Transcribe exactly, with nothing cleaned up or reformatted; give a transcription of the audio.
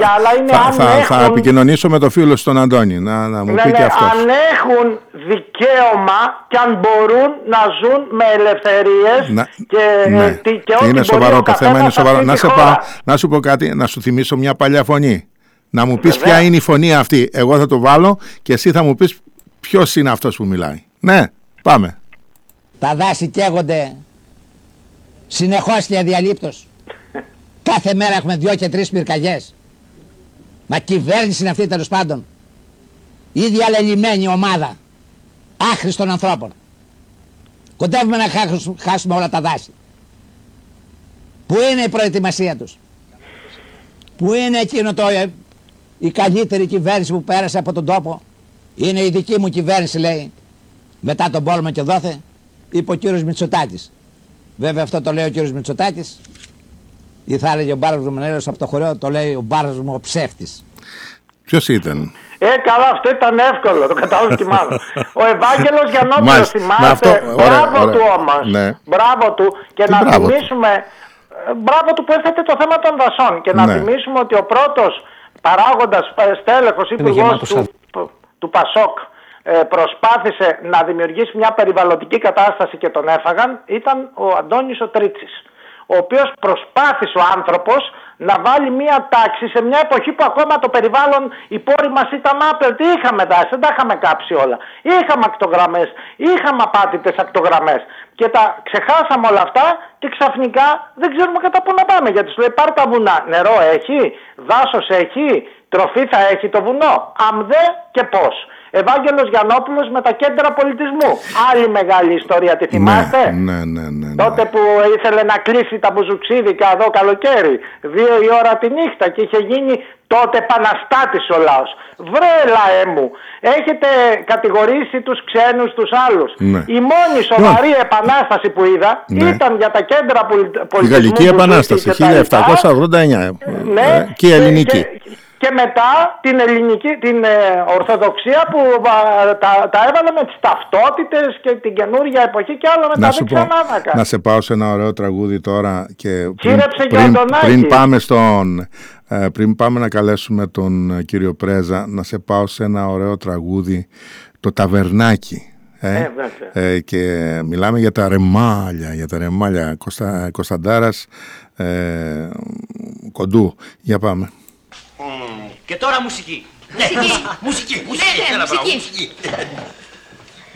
λόγια, αλλά είναι θα, αν θα, έχουν... θα επικοινωνήσω με το φίλο στον Αντώνη, να, να μου ναι, πει ναι, και αυτός. Αν έχουν δικαίωμα και αν μπορούν να ζουν με ελευθερίες να, και, ναι. ε, τι, και ό,τι είναι σοβαρό το θέμα, είναι σοβαρό. Να, σε πάω, να σου πω κάτι, να σου θυμίσω μια παλιά φωνή. Να μου πεις ποια είναι η φωνή αυτή. Εγώ θα το βάλω και εσύ θα μου πεις ποιος είναι αυτός που μιλάει. Ναι, πάμε. Τα δάση καίγονται συνεχώς και αδιαλείπτως. Κάθε μέρα έχουμε δυο και τρεις πυρκαγιές. Μα κυβέρνηση είναι αυτή τέλος πάντων. Η διαλελειμμένη ομάδα άχρηστων ανθρώπων. Κοντεύουμε να χάσουμε όλα τα δάση. Πού είναι η προετοιμασία τους? Πού είναι εκείνο το, η καλύτερη κυβέρνηση που πέρασε από τον τόπο? Είναι η δική μου κυβέρνηση, λέει, μετά τον πόλεμο και δόθε, είπε ο κύριος Μητσοτάκης. Βέβαια αυτό το λέει ο κύριος Μητσοτάκης, ή θα έλεγε ο Μπάρος Ρουμανέλος από το χωριό, το λέει ο Μπάρος μου ο ψεύτης. Ποιος ήταν? Ε, καλά, αυτό ήταν εύκολο, το κατάλαβα και μάλλον. Ο Ευάγγελος Γιαννόπουλος, θυμάστε, αυτό, μπράβο ωραία, του όμως, ναι. μπράβο του, και Τι να μπράβο θυμίσουμε, του. μπράβο του που έθετε το θέμα των δασών, και να ναι. θυμίσουμε ότι ο πρώτος παράγοντας, στέλεχος, υπουργός του, του Πασόκ, προσπάθησε να δημιουργήσει μια περιβαλλοντική κατάσταση και τον έφαγαν, ήταν ο Αντώνης ο Τρίτσης, ο οποίος προσπάθησε ο άνθρωπος να βάλει μια τάξη σε μια εποχή που ακόμα το περιβάλλον, οι πόροι μας ήταν άπλετοι. Είχαμε δάση, δεν τα είχαμε κάψει όλα. Είχαμε ακτογραμμές, είχαμε απάτητες ακτογραμμές. Και τα ξεχάσαμε όλα αυτά και ξαφνικά δεν ξέρουμε κατά πού να πάμε. Γιατί σου λέει πάρ' τα βουνά. Νερό έχει, δάσος έχει, τροφή θα έχει το βουνό. Αμδέ και πώς. Ευάγγελος Γιαννόπουλος με τα κέντρα πολιτισμού. Άλλη μεγάλη ιστορία, τη θυμάστε? Ναι, ναι, ναι, ναι, ναι. Τότε που ήθελε να κλείσει τα μπουζουξίδικα εδώ καλοκαίρι, δύο η ώρα τη νύχτα, και είχε γίνει τότε επαναστάτης ο λαός. Βρε λαέ μου, έχετε κατηγορήσει τους ξένους τους άλλους. Ναι. Η μόνη σοβαρή ναι. επανάσταση που είδα ναι. ήταν για τα κέντρα πολιτισμού. Η Γαλλική Επανάσταση, χίλια επτακόσια ογδόντα εννιά. Ναι, ε, και η Ελληνική. Και, και μετά την ελληνική, την ε, Ορθοδοξία που α, τα, τα έβαλε με τις ταυτότητες και την καινούρια εποχή και άλλο μετά δεν ξανά να Να σε πάω σε ένα ωραίο τραγούδι τώρα και πριν, πριν, πριν πάμε στον... Ε, πριν πάμε να καλέσουμε τον ε, κύριο Πρέζα, να σε πάω σε ένα ωραίο τραγούδι, το Ταβερνάκι. Ε, ε, ε, και μιλάμε για τα ρεμάλια, για τα ρεμάλια Κωνστα, Κωνσταντάρας ε, Κοντού. Για πάμε. Mm. Και τώρα μουσική. Μουσική. μουσική, μουσική. Ναι, ναι, Έλα, μουσική. μουσική.